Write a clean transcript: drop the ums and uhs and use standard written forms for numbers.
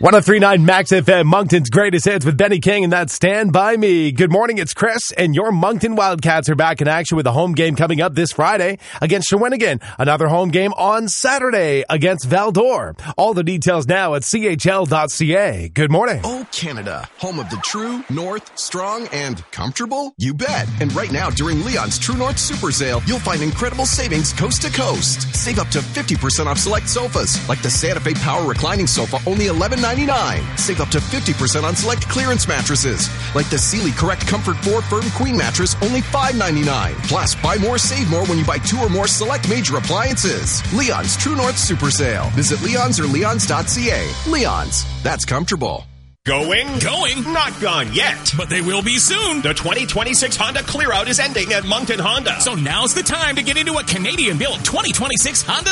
1039 Max FM, Moncton's greatest hits with Benny King, and that's Stand By Me. Good morning, it's Chris, and your Moncton Wildcats are back in action with a home game coming up this Friday against Shawinigan. Another home game on Saturday against Val-d'Or. All the details now at chl.ca. Good morning. Oh, Canada, home of the true, north, strong, and comfortable? You bet. And right now, during Leon's True North Super Sale, you'll find incredible savings coast to coast. Save up to 50% off select sofas, like the Santa Fe Power Reclining Sofa, only $11.99. Save up to 50% on select clearance mattresses, like the Sealy Correct Comfort 4 Firm Queen Mattress, only $5.99. Plus, buy more, save more when you buy 2 or more select major appliances. Leon's True North Super Sale. Visit Leon's or leons.ca. Leon's. That's comfortable. Going? Not gone yet. But they will be soon. The 2026 Honda Clear Out is ending at Moncton Honda. So now's the time to get into a Canadian-built 2026 Honda